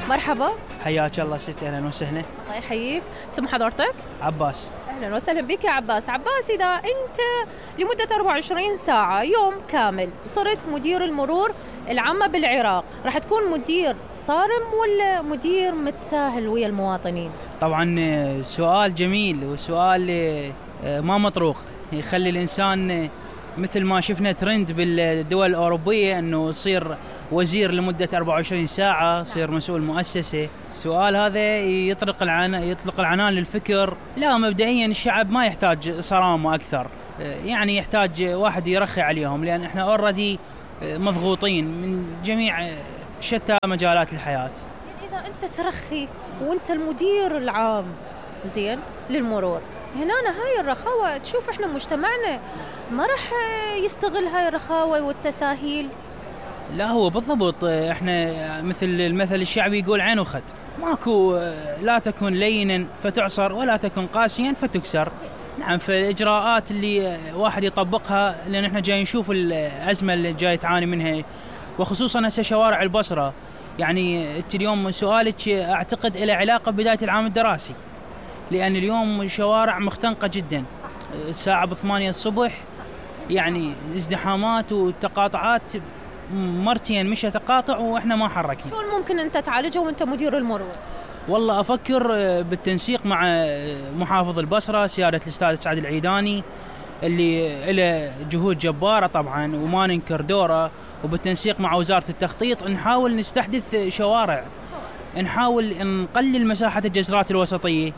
مرحبا. حياك الله ست، اهلا وسهلا. الله يحييك. اسم حضرتك؟ عباس. اهلا وسهلا بك يا عباس. عباس، اذا انت لمده 24 ساعه يوم كامل صرت مدير المرور العامه بالعراق، راح تكون مدير صارم ولا مدير متساهل ويا المواطنين؟ طبعا سؤال جميل وسؤال ما مطروق، يخلي الانسان مثل ما شفنا ترند بالدول الأوروبية أنه يصير وزير لمدة 24 ساعة، يصير مسؤول مؤسسة. السؤال هذا يطلق العنان للفكر. لا، مبدئيا الشعب ما يحتاج صرامة أكثر، يعني يحتاج واحد يرخي عليهم، لأن احنا اوريدي مضغوطين من جميع شتى مجالات الحياة. إذا أنت ترخي وأنت المدير العام زين للمرور، هنا هاي الرخاوة تشوف احنا مجتمعنا ما راح يستغل هاي الرخاوة والتساهيل. لا، هو بالضبط احنا مثل المثل الشعبي يقول عين وخد، ماكو لا تكن لينا فتعصر ولا تكن قاسيا فتكسر. نعم، فالإجراءات اللي واحد يطبقها، لأن احنا جاي نشوف الأزمة اللي جاي تعاني منها، وخصوصا هسه شوارع البصرة. يعني انت اليوم سؤالك اعتقد له علاقة ببداية العام الدراسي، لأن اليوم شوارع مختنقة جدا. الساعة 8 الصبح يعني الازدحامات والتقاطعات مرتين مش تقاطع واحنا ما حركنا. شو ممكن انت تعالجه وانت مدير المرور؟ والله افكر بالتنسيق مع محافظ البصرة سيادة الأستاذ سعد العيداني، اللي له جهود جبارة طبعا وما ننكر دوره، وبالتنسيق مع وزارة التخطيط نحاول نستحدث شوارع، نحاول نقلل مساحة الجسرات الوسطية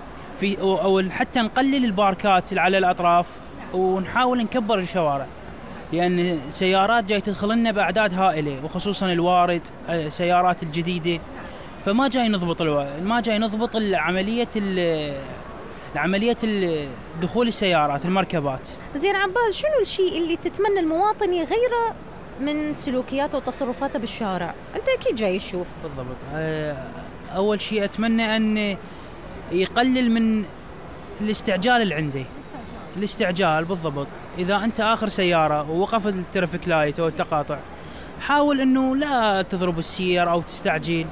أو حتى نقلل الباركات اللي على الأطراف، ونحاول نكبر الشوارع، لأن سيارات جاي تدخل لنا بأعداد هائلة، وخصوصا الوارد سيارات الجديدة، فما جاي نضبط ما جاي نضبط العملية دخول السيارات المركبات. زين عباس، شنو الشيء اللي تتمنى المواطن يغيره من سلوكياته وتصرفاته بالشارع؟ أنت أكيد جاي تشوف. بالضبط. أول شيء أتمنى أن يقلل من الاستعجال اللي عنده. الاستعجال بالضبط. إذا أنت آخر سيارة ووقف الترافيك لايت أو التقاطع، حاول أنه لا تضرب السير أو تستعجل.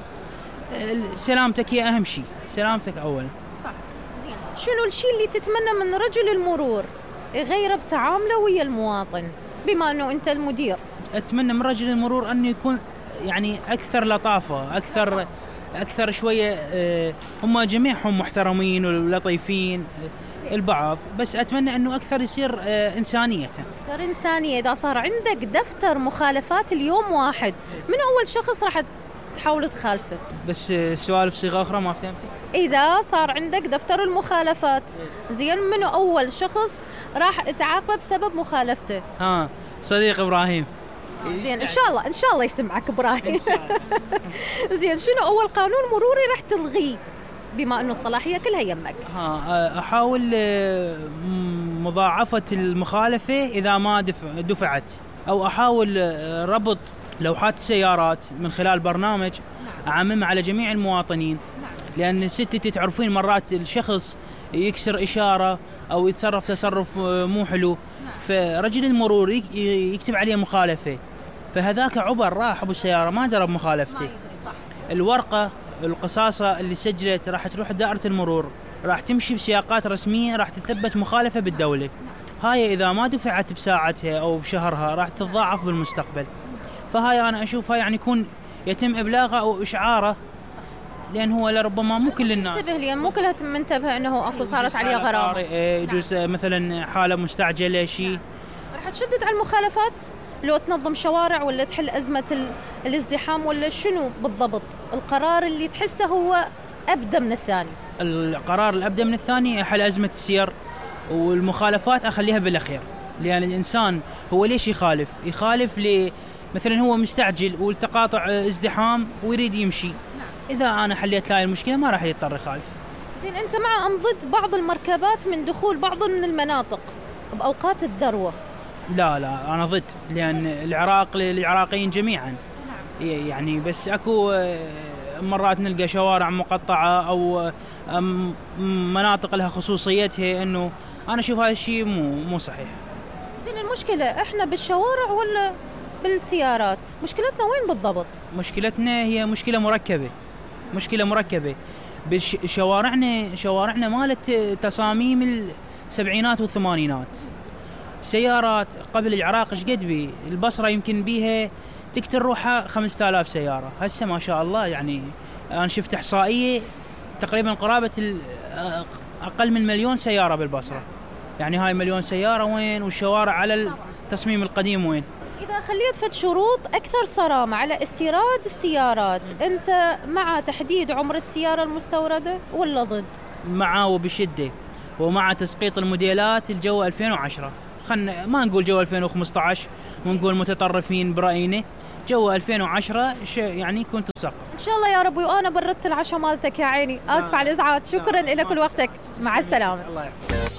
سلامتك هي أهم شيء، سلامتك أول. صح. زين، شنو الشيء اللي تتمنى من رجل المرور يغيره بتعامله ويا المواطن بما أنه أنت المدير؟ أتمنى من رجل المرور أنه يكون يعني أكثر لطافة، أكثر شوية. هم جميعهم محترمين ولطيفين البعض، بس أتمنى أنه أكثر يصير إنسانية. أكثر إنسانية. إذا صار عندك دفتر مخالفات اليوم واحد، من أول شخص راح تحاول تخالفه؟ بس سؤال بصيغة أخرى ما فهمتي. إذا صار عندك دفتر المخالفات، زين، من أول شخص راح تعاقبه بسبب مخالفته؟ صديق إبراهيم. زين، إن شاء الله يسمعك إبراهيم. زين، شنو أول قانون مروري راح تلغيه بما أنه الصلاحية كلها يمك؟ أحاول مضاعفة المخالفة إذا ما دفعت، أو أحاول ربط لوحات السيارات من خلال برنامج أعممه على جميع المواطنين. لأن ستة تعرفين مرات الشخص يكسر إشارة أو يتصرف تصرف مو حلو، فرجل المرور يكتب عليه مخالفة، فهذاك عبر راح أبو السيارة ما درب مخالفته. الورقة القصاصة اللي سجلت راح تروح دائرة المرور، راح تمشي بسياقات رسمية، راح تثبت مخالفة بالدولة. هاي إذا ما دفعت بساعتها أو بشهرها راح تتضاعف بالمستقبل. فهاي أنا أشوفها يعني يكون يتم إبلاغه أو إشعاره، لأن هو لربما مو كل الناس انتبه، لأن مو كلها منتبه أنه أكو صارت عليه غرامة. يجوز مثلا حالة مستعجلة شيء. راح تشدد على المخالفات لو تنظم شوارع ولا تحل أزمة الازدحام، ولا شنو بالضبط القرار اللي تحسه هو أبدى من الثاني؟ القرار الأبدى من الثاني حل أزمة السير، والمخالفات أخليها بالأخير. لأن الإنسان هو ليش يخالف مثلا هو مستعجل والتقاطع ازدحام ويريد يمشي. إذا أنا حليت لاي المشكلة ما راح يضطر يخالف. زين، أنت مع أم ضد بعض المركبات من دخول بعض من المناطق بأوقات الذروة؟ لا أنا ضد، لأن العراق للعراقيين جميعا. يعني بس أكو مرات نلقى شوارع مقطعة أو مناطق لها خصوصيتها، إنه أنا أشوف هذا الشيء مو صحيح. زين، المشكلة إحنا بالشوارع ولا بالسيارات؟ مشكلتنا وين بالضبط؟ مشكلتنا هي مشكلة مركبة. مشكلة مركبة. شوارعنا مالت تصاميم السبعينات والثمانينات. سيارات قبل العراق ايش قد بي؟ البصرة يمكن بيها تقتل روحها 5000 سيارة. هسه ما شاء الله يعني أنا شفت إحصائية تقريبا قرابة أقل من 1,000,000 سيارة بالبصرة. يعني هاي 1,000,000 سيارة وين؟ والشوارع على التصميم القديم وين؟ إذا خليت فد شروط أكثر صرامة على استيراد السيارات، أنت مع تحديد عمر السيارة المستوردة ولا ضد؟ معه وبشدة، ومع تسقيط الموديلات الجو 2010. خلنا ما نقول جو 2015 ونقول متطرفين برأينا. جو 2010 يعني كنت السقف. إن شاء الله يا ربي. وأنا بردت العشاء مالتك يا عيني. آسف على الإزعاج. شكرا لك ولوقتك. مع السلامة. الله يحفظك.